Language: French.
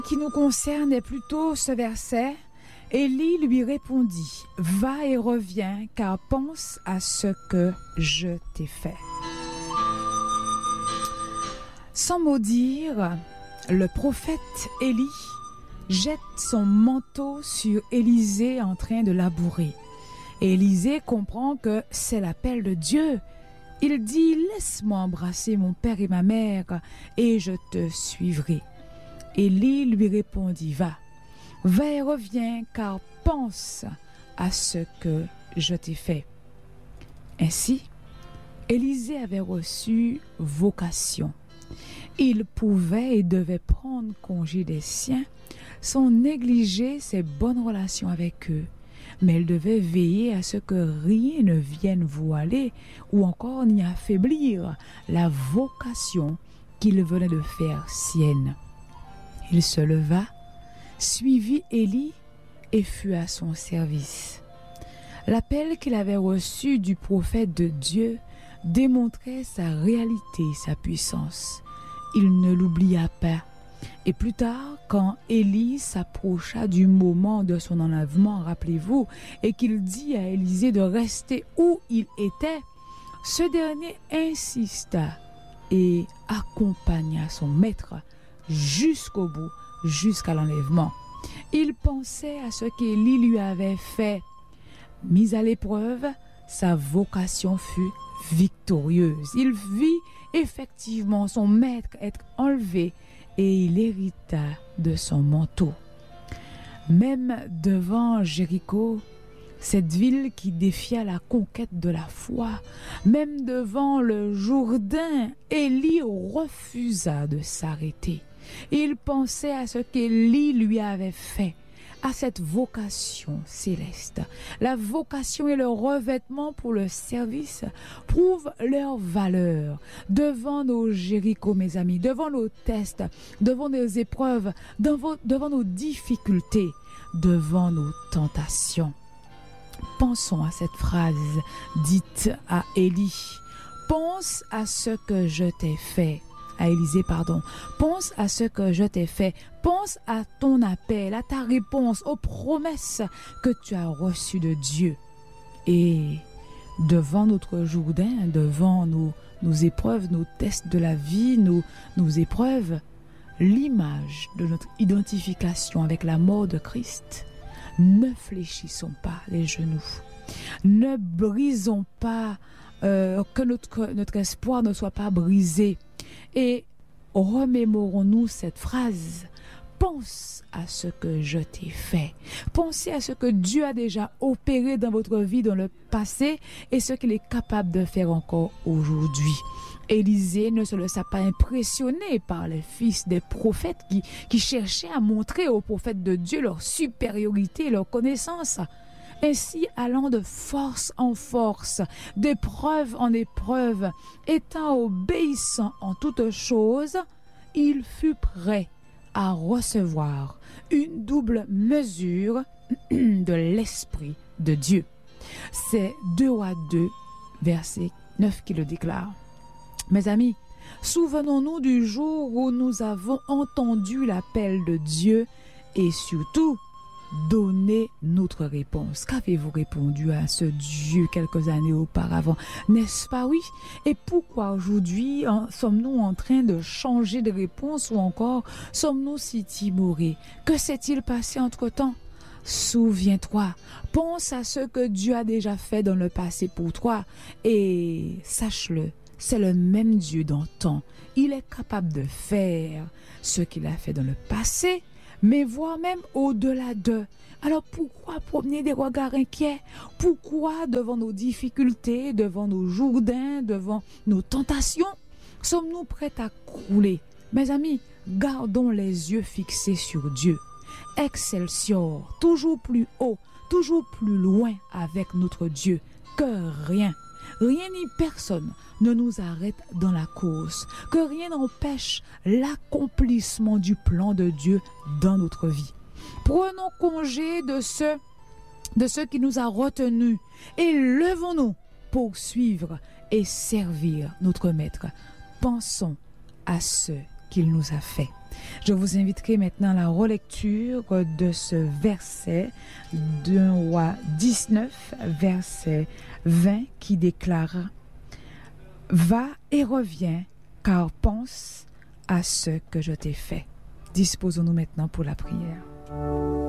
qui nous concerne est plutôt ce verset. Élie lui répondit, « Va et reviens, car pense à ce que je t'ai fait. » Sans mot dire, le prophète Élie jette son manteau sur Élisée en train de labourer. Élisée comprend que c'est l'appel de Dieu. Il dit, « Laisse-moi embrasser mon père et ma mère, et je te suivrai. » Élie lui répondit, « Va et reviens, car pense à ce que je t'ai fait. » Ainsi, Élisée avait reçu vocation. Il pouvait et devait prendre congé des siens sans négliger ses bonnes relations avec eux. Mais il devait veiller à ce que rien ne vienne voiler ou encore n'y affaiblir la vocation qu'il venait de faire sienne. Il se leva, suivit Élie et fut à son service. L'appel qu'il avait reçu du prophète de Dieu démontrait sa réalité, sa puissance. Il ne l'oublia pas. Et plus tard, quand Élie s'approcha du moment de son enlèvement, rappelez-vous, et qu'il dit à Élisée de rester où il était, ce dernier insista et accompagna son maître jusqu'au bout, jusqu'à l'enlèvement. Il pensait à ce qu'Élie lui avait fait. Mis à l'épreuve, sa vocation fut victorieuse. Il vit effectivement son maître être enlevé et il hérita de son manteau. Même devant Jéricho, cette ville qui défia la conquête de la foi, même devant le Jourdain, Élie refusa de s'arrêter. Il pensait à ce qu'Élie lui avait fait, à cette vocation céleste. La vocation et le revêtement pour le service prouvent leur valeur devant nos Jéricho, mes amis, devant nos tests, devant nos épreuves, devant nos difficultés, devant nos tentations. Pensons à cette phrase dite à Élie. Pense à ce que je t'ai fait. À Élisée, pardon. Pense à ce que je t'ai fait. Pense à ton appel, à ta réponse, aux promesses que tu as reçues de Dieu. Et devant notre Jourdain, devant nos épreuves, nos tests de la vie, nos épreuves, l'image de notre identification avec la mort de Christ, ne fléchissons pas les genoux. Ne brisons pas, que notre espoir ne soit pas brisé. Et remémorons-nous cette phrase. Pense à ce que je t'ai fait. Pensez à ce que Dieu a déjà opéré dans votre vie dans le passé et ce qu'il est capable de faire encore aujourd'hui. Élisée ne se laissa pas impressionner par les fils des prophètes qui cherchaient à montrer aux prophètes de Dieu leur supériorité, leur connaissance. Ainsi, allant de force en force, d'épreuve en épreuve, étant obéissant en toutes choses, il fut prêt à recevoir une double mesure de l'Esprit de Dieu. C'est 2 Rois 2, verset 9 qui le déclare. Mes amis, souvenons-nous du jour où nous avons entendu l'appel de Dieu et surtout, donnez notre réponse. Qu'avez-vous répondu à ce Dieu quelques années auparavant? N'est-ce pas oui? Et pourquoi aujourd'hui sommes-nous en train de changer de réponse ou encore sommes-nous si timorés? Que s'est-il passé entre-temps? Souviens-toi, pense à ce que Dieu a déjà fait dans le passé pour toi et sache-le, c'est le même Dieu d'antan. Il est capable de faire ce qu'il a fait dans le passé, mais voire même au-delà d'eux. Alors pourquoi promener des regards inquiets? Pourquoi devant nos difficultés, devant nos Jourdains, devant nos tentations, sommes-nous prêts à crouler? Mes amis, gardons les yeux fixés sur Dieu. Excelsior, toujours plus haut, toujours plus loin avec notre Dieu, que rien ni personne ne nous arrête dans la course, que rien n'empêche l'accomplissement du plan de Dieu dans notre vie. Prenons congé de ce qui nous a retenus et levons-nous pour suivre et servir notre Maître. Pensons à ce qu'il nous a fait. Je vous inviterai maintenant à la relecture de ce verset d'un roi 19, verset 20, qui déclare « Va et reviens, car pense à ce que je t'ai fait. » Disposons-nous maintenant pour la prière.